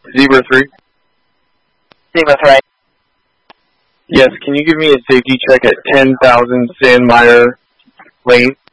Zebra 3. Zebra 3. Yes, can you give me a safety check at 10,000 Sandmeyer Lane?